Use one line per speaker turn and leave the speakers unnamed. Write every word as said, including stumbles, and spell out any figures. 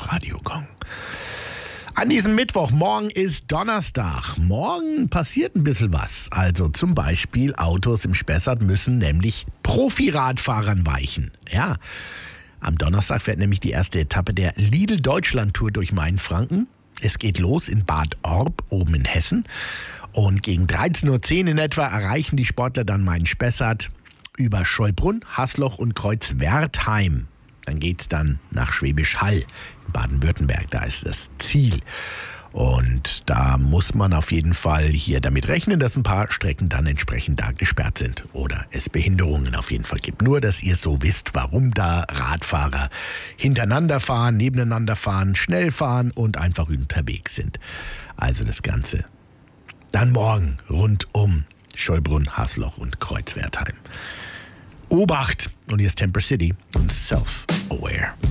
auf Radio Gong. An diesem Mittwoch, morgen ist Donnerstag. Morgen passiert ein bisschen was. Also zum Beispiel Autos im Spessart müssen nämlich Profiradfahrern weichen. Ja, am Donnerstag fährt nämlich die erste Etappe der Lidl-Deutschland-Tour durch Mainfranken. Es geht los in Bad Orb, oben in Hessen. Und gegen dreizehn Uhr zehn in etwa erreichen die Sportler dann Main-Spessart über Schollbrunn, Hasloch und Kreuzwertheim. Dann geht's dann nach Schwäbisch Hall in Baden-Württemberg. Da ist das Ziel. Und da muss man auf jeden Fall hier damit rechnen, dass ein paar Strecken dann entsprechend da gesperrt sind oder es Behinderungen auf jeden Fall gibt. Nur, dass ihr so wisst, warum da Radfahrer hintereinander fahren, nebeneinander fahren, schnell fahren und einfach unterwegs sind. Also das Ganze dann morgen rund um Schollbrunn, Hasloch und Kreuzwertheim. Obacht! Und hier ist Temper City und Self-Aware.